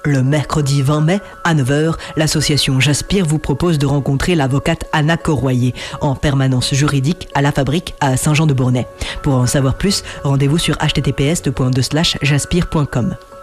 Le mercredi 20 mai à 9h, l'association J'Aspire vous propose de rencontrer l'avocate Anna Corroyer en permanence juridique à la Fabrique à Saint-Jean-de-Bournay. Pour en savoir plus, rendez-vous sur https://jaspire.com.